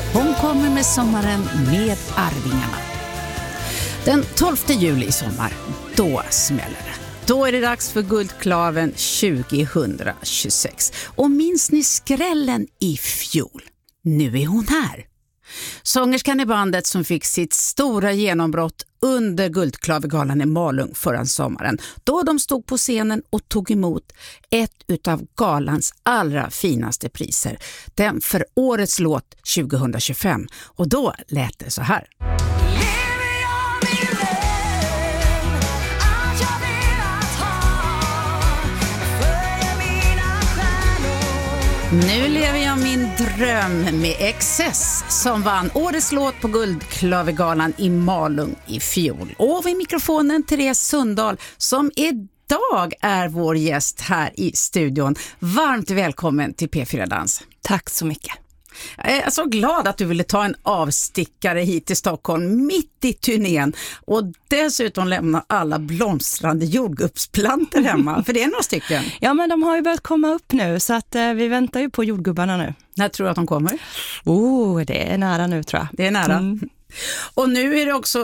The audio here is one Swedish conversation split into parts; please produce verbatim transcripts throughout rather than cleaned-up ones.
Hon kommer med sommaren med Arvingarna. Den tolfte juli i sommar, då smäller det. Då är det dags för Guldklaven tjugohundratjugosex. Och minns ni skrällen i fjol? Nu är hon här. Sångerskan i bandet som fick sitt stora genombrott under Guldklavegalan i Malung förra sommaren, då de stod på scenen och tog emot ett utav galans allra finaste priser, den för årets låt tjugohundratjugofem. Och då lät det så här. Nu lever jag min dröm med Excess som vann årets låt på Guldklavegalan i Malung i fjol. Och vid mikrofonen Therese Sundahl som idag är vår gäst här i studion. Varmt välkommen till P fyra Dans. Tack så mycket. Jag är så glad att du ville ta en avstickare hit till Stockholm mitt i turnén och dessutom lämna alla blomstrande jordgubbsplanter hemma, för det är några stycken. Ja, men de har ju börjat komma upp nu så att eh, vi väntar ju på jordgubbarna nu. När tror du att de kommer? Oh, det är nära nu tror jag. Det är nära. Mm. Och nu är det också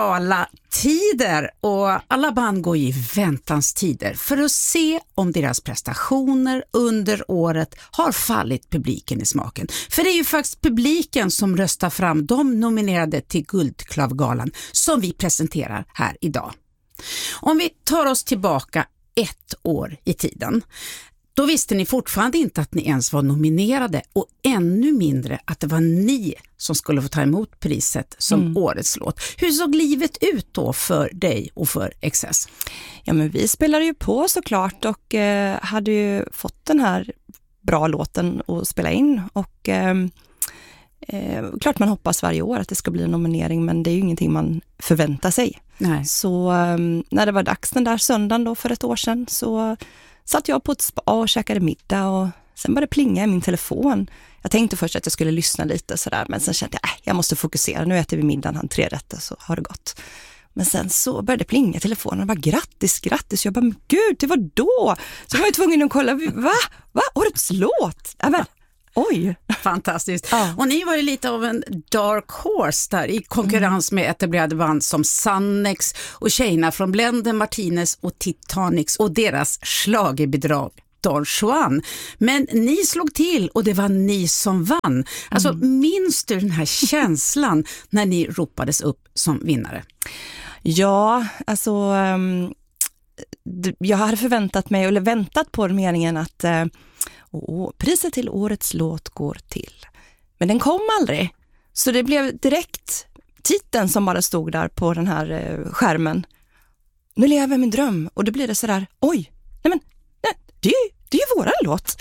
galatider och alla band går i väntans tider för att se om deras prestationer under året har fallit publiken i smaken. För det är ju faktiskt publiken som röstar fram de nominerade till Guldklavegalan som vi presenterar här idag. Om vi tar oss tillbaka ett år i tiden, då visste ni fortfarande inte att ni ens var nominerade och ännu mindre att det var ni som skulle få ta emot priset som mm. årets låt. Hur såg livet ut då för dig och för Excess? Ja, men vi spelade ju på såklart och eh, hade ju fått den här bra låten att spela in och eh, eh, klart man hoppas varje år att det ska bli en nominering, men det är ju ingenting man förväntar sig. Nej. Så eh, när det var dags den där söndagen då för ett år sedan så satt jag på ett spa och käkade middag och sen började det plinga i min telefon. Jag tänkte först att jag skulle lyssna lite sådär, men sen kände jag att äh, jag måste fokusera. Nu äter vi middagen, han tre rätter så har det gått. Men sen så började det plinga i telefonen och bara grattis, grattis. Jag bara, men gud, det var då. Så jag var ju tvungen att kolla, va? Va? Årets låt? Ja, men, oj. Fantastiskt. Ja. Och ni var ju lite av en dark horse där i konkurrens med etablerade band som Sannex och tjejerna från Blenden, Martinez och Titanics och deras schlagerbidrag Don Juan. Men ni slog till och det var ni som vann. Alltså mm. minns du den här känslan när ni ropades upp som vinnare? Ja, alltså um, jag hade förväntat mig eller väntat på meningen att uh, oh, priset till årets låt går till. Men den kom aldrig. Så det blev direkt titeln som bara stod där på den här uh, skärmen. Nu lever min dröm. Och då blir det så där, oj, nej men nej, det är ju Det är ju våran låt.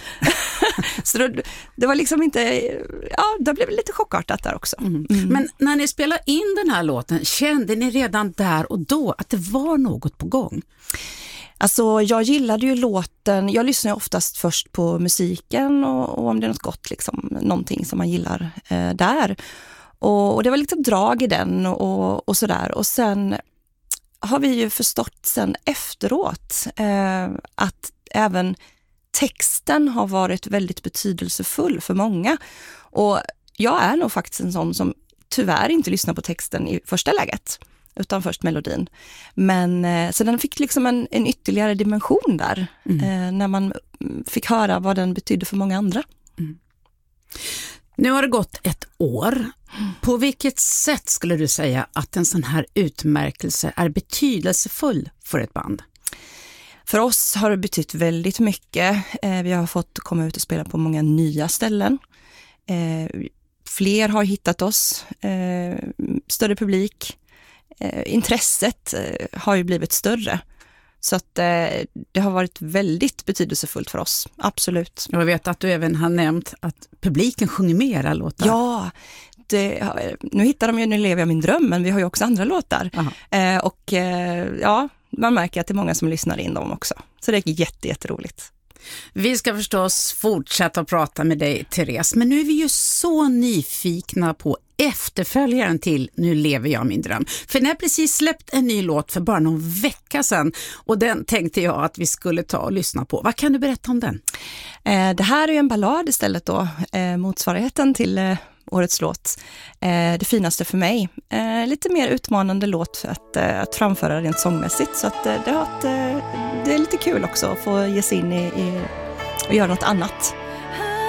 Så då, det var liksom inte, ja, det blev lite chockartat där också. Mm. Mm. Men när ni spelade in den här låten, kände ni redan där och då att det var något på gång? Alltså jag gillade ju låten, jag lyssnar ju oftast först på musiken och, och om det är något gott, liksom, någonting som man gillar eh, där. Och, och det var liksom drag i den och, och sådär. Och sen har vi ju förstått sen efteråt eh, att även texten har varit väldigt betydelsefull för många. Och jag är nog faktiskt en sån som tyvärr inte lyssnar på texten i första läget, utan först melodin. Men eh, så den fick liksom en, en ytterligare dimension där mm. eh, när man fick höra vad den betydde för många andra. Mm. Nu har det gått ett år. På vilket sätt skulle du säga att en sån här utmärkelse är betydelsefull för ett band? För oss har det betytt väldigt mycket. Eh, vi har fått komma ut och spela på många nya ställen. Eh, fler har hittat oss. Eh, större publik. Eh, intresset eh, har ju blivit större. Så att eh, det har varit väldigt betydelsefullt för oss. Absolut. Jag vet att du även har nämnt att publiken sjunger med era låtar. Ja, det, nu hittar de ju Nu lever jag min dröm, men vi har ju också andra låtar. Eh, och eh, ja, man märker att det är många som lyssnar in dem också. Så det är jätte, jätteroligt. Vi ska förstås fortsätta att prata med dig, Therese. Men nu är vi ju så nyfikna på efterföljaren till Nu lever jag min dröm. För ni har precis släppt en ny låt för bara någon vecka sedan. Och den tänkte jag att vi skulle ta och lyssna på. Vad kan du berätta om den? Eh, det här är ju en ballad istället då. Eh, motsvarigheten till eh, årets låt, eh, Det finaste för mig. Eh, lite mer utmanande låt för att, eh, att framföra rent sångmässigt, så att, eh, det, har ett, eh, det är lite kul också att få ge sig in i, i och göra något annat.